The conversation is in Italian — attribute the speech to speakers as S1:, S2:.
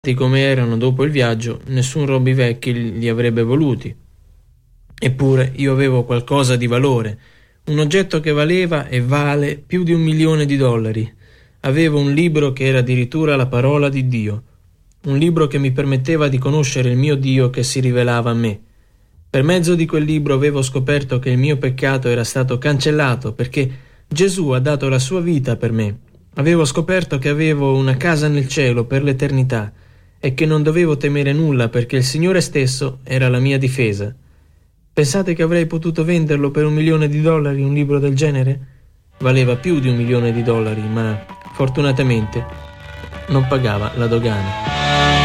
S1: come erano dopo il viaggio, nessun rompivecchi li avrebbe voluti. Eppure io avevo qualcosa di valore, un oggetto che valeva e vale più di $1.000.000. Avevo un libro che era addirittura la parola di Dio, un libro che mi permetteva di conoscere il mio Dio che si rivelava a me. Per mezzo di quel libro avevo scoperto che il mio peccato era stato cancellato perché Gesù ha dato la sua vita per me. Avevo scoperto che avevo una casa nel cielo per l'eternità e che non dovevo temere nulla perché il Signore stesso era la mia difesa. Pensate che avrei potuto venderlo per $1.000.000 un libro del genere? Valeva più di $1.000.000, ma fortunatamente non pagava la dogana.